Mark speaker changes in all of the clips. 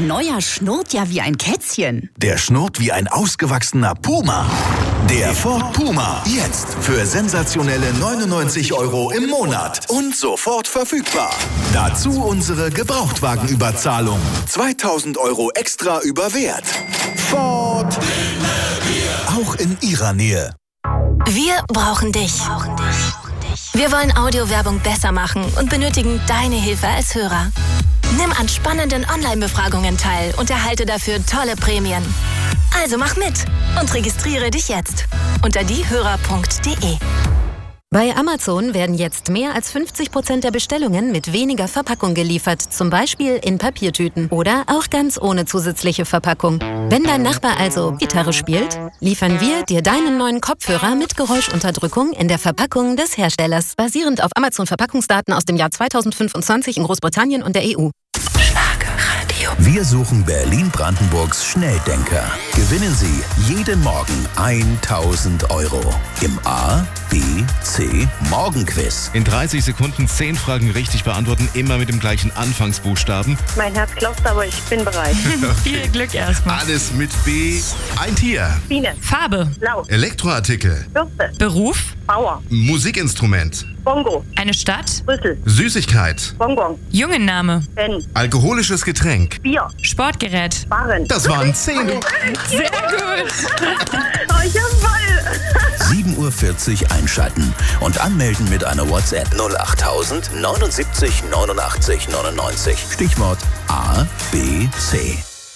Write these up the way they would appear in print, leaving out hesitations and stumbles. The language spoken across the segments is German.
Speaker 1: neuer schnurrt ja wie ein Kätzchen.
Speaker 2: Der schnurrt wie ein ausgewachsener Puma. Der Ford Puma. Jetzt für sensationelle 99 € im Monat. Und sofort verfügbar. Dazu unsere Gebrauchtwagenüberzahlung. 2000 € extra über Wert. Ford. Auch in Ihrer Nähe.
Speaker 3: Wir brauchen dich. Wir wollen Audiowerbung besser machen und benötigen deine Hilfe als Hörer. Nimm an spannenden Online-Befragungen teil und erhalte dafür tolle Prämien. Also mach mit und registriere dich jetzt unter diehörer.de.
Speaker 4: Bei Amazon werden jetzt mehr als 50% der Bestellungen mit weniger Verpackung geliefert, zum Beispiel in Papiertüten oder auch ganz ohne zusätzliche Verpackung. Wenn dein Nachbar also Gitarre spielt, liefern wir dir deinen neuen Kopfhörer mit Geräuschunterdrückung in der Verpackung des Herstellers, basierend auf Amazon-Verpackungsdaten aus dem Jahr 2025 in Großbritannien und der EU.
Speaker 2: Wir suchen Berlin-Brandenburgs Schnelldenker. Gewinnen Sie jeden Morgen 1000 € im A, B, C Morgenquiz.
Speaker 5: In 30 Sekunden 10 Fragen richtig beantworten, immer mit dem gleichen Anfangsbuchstaben.
Speaker 6: Mein Herz klopft, aber ich bin bereit.
Speaker 7: Viel Glück erstmal.
Speaker 5: Alles mit B. Ein Tier.
Speaker 6: Biene.
Speaker 7: Farbe.
Speaker 6: Blau.
Speaker 5: Elektroartikel.
Speaker 6: Bürste.
Speaker 7: Beruf.
Speaker 6: Bauer.
Speaker 5: Musikinstrument.
Speaker 6: Bongo.
Speaker 7: Eine Stadt.
Speaker 6: Brüssel.
Speaker 5: Süßigkeit.
Speaker 6: Bonbon.
Speaker 7: Jungename.
Speaker 6: Ben.
Speaker 5: Alkoholisches Getränk.
Speaker 6: Bier.
Speaker 7: Sportgerät.
Speaker 6: Barren.
Speaker 5: Das waren 10.
Speaker 7: Sehr gut.
Speaker 6: Oh, ich hab voll.
Speaker 2: 7:40 Uhr einschalten und anmelden mit einer WhatsApp 08000 79 89 99. Stichwort A, B, C.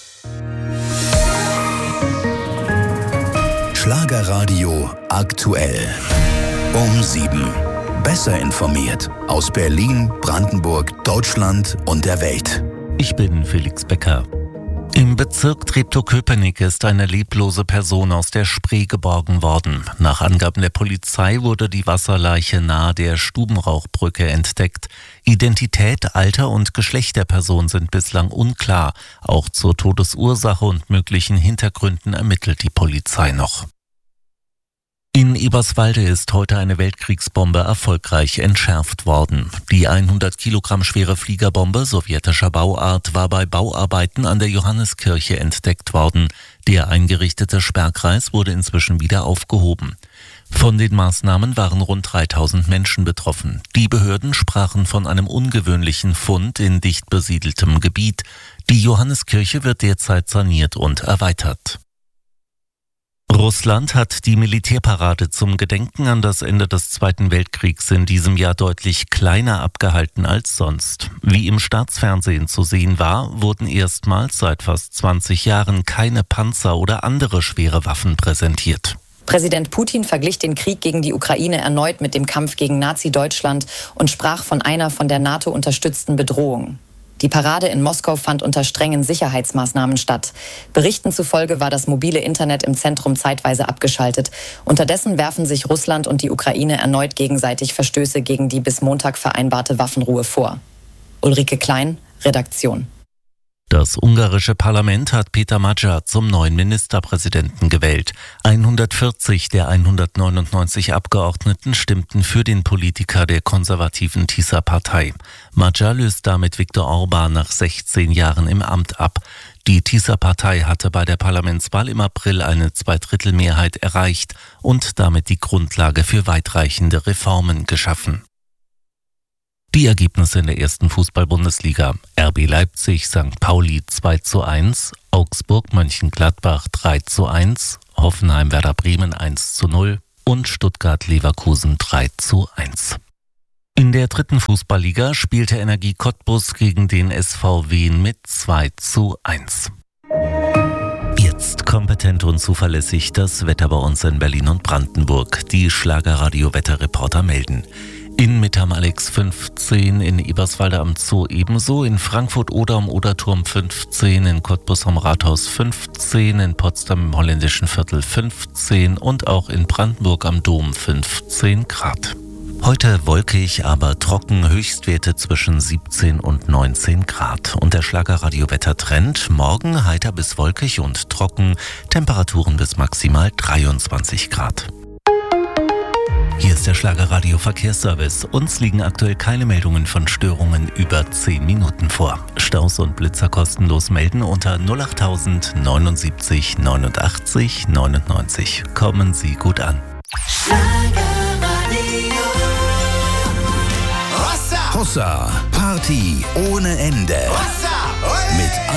Speaker 2: Schlagerradio aktuell. Um 7. Besser informiert aus Berlin, Brandenburg, Deutschland und der Welt.
Speaker 8: Ich bin Felix Becker. Im Bezirk Treptow-Köpenick ist eine leblose Person aus der Spree geborgen worden. Nach Angaben der Polizei wurde die Wasserleiche nahe der Stubenrauchbrücke entdeckt. Identität, Alter und Geschlecht der Person sind bislang unklar. Auch zur Todesursache und möglichen Hintergründen ermittelt die Polizei noch. In Eberswalde ist heute eine Weltkriegsbombe erfolgreich entschärft worden. Die 100 Kilogramm schwere Fliegerbombe sowjetischer Bauart war bei Bauarbeiten an der Johanneskirche entdeckt worden. Der eingerichtete Sperrkreis wurde inzwischen wieder aufgehoben. Von den Maßnahmen waren rund 3000 Menschen betroffen. Die Behörden sprachen von einem ungewöhnlichen Fund in dicht besiedeltem Gebiet. Die Johanneskirche wird derzeit saniert und erweitert. Russland hat die Militärparade zum Gedenken an das Ende des Zweiten Weltkriegs in diesem Jahr deutlich kleiner abgehalten als sonst. Wie im Staatsfernsehen zu sehen war, wurden erstmals seit fast 20 Jahren keine Panzer oder andere schwere Waffen präsentiert.
Speaker 9: Präsident Putin verglich den Krieg gegen die Ukraine erneut mit dem Kampf gegen Nazi-Deutschland und sprach von einer von der NATO unterstützten Bedrohung. Die Parade in Moskau fand unter strengen Sicherheitsmaßnahmen statt. Berichten zufolge war das mobile Internet im Zentrum zeitweise abgeschaltet. Unterdessen werfen sich Russland und die Ukraine erneut gegenseitig Verstöße gegen die bis Montag vereinbarte Waffenruhe vor. Ulrike Klein, Redaktion.
Speaker 8: Das ungarische Parlament hat Peter Magyar zum neuen Ministerpräsidenten gewählt. 140 der 199 Abgeordneten stimmten für den Politiker der konservativen Tisza-Partei. Magyar löst damit Viktor Orbán nach 16 Jahren im Amt ab. Die Tisza-Partei hatte bei der Parlamentswahl im April eine Zweidrittelmehrheit erreicht und damit die Grundlage für weitreichende Reformen geschaffen. Die Ergebnisse in der ersten Fußball-Bundesliga: RB Leipzig, St. Pauli 2:1, Augsburg, Mönchengladbach 3:1, Hoffenheim, Werder Bremen 1:0 und Stuttgart-Leverkusen 3:1. In der dritten Fußballliga spielte Energie Cottbus gegen den SV Wien mit 2:1. Jetzt kompetent und zuverlässig das Wetter bei uns in Berlin und Brandenburg. Die Schlagerradio-Wetterreporter melden. In Mitte am Alex 15, in Eberswalde am Zoo ebenso, in Frankfurt Oder am Oderturm 15, in Cottbus am Rathaus 15, in Potsdam im Holländischen Viertel 15 und auch in Brandenburg am Dom 15 Grad. Heute wolkig, aber trocken, Höchstwerte zwischen 17 und 19 Grad. Und der Schlagerradio-Wettertrend: morgen heiter bis wolkig und trocken, Temperaturen bis maximal 23 Grad. Hier ist der Schlagerradio Verkehrsservice. Uns liegen aktuell keine Meldungen von Störungen über 10 Minuten vor. Staus und Blitzer kostenlos melden unter 08000 79 89 99. Kommen Sie gut an.
Speaker 2: Hossa, Party ohne Ende. Mit